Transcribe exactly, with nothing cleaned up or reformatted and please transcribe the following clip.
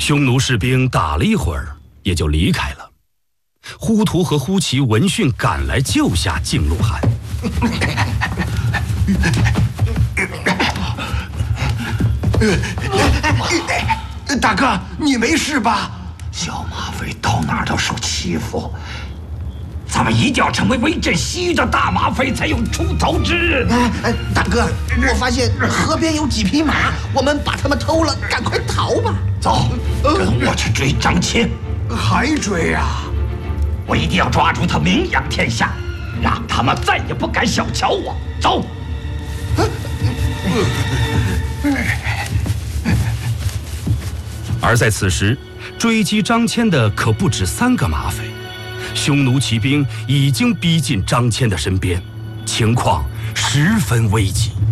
匈奴士兵打了一会儿，也就离开了。呼图和呼齐闻讯赶来救下敬路汗。 大哥，你没事吧？ 小马匪到哪儿都受欺负，咱们一定要成为威震西域的大马匪，才有出头之日。 哎哎，大哥，我发现河边有几匹马，我们把他们偷了，赶快逃吧！ 走，跟我去追张骞。 还追啊！ 我一定要抓住他，名扬天下，让他们再也不敢小瞧我。走。 而在此时，追击张骞的可不止三个马匪，匈奴骑兵已经逼近张骞的身边，情况十分危急。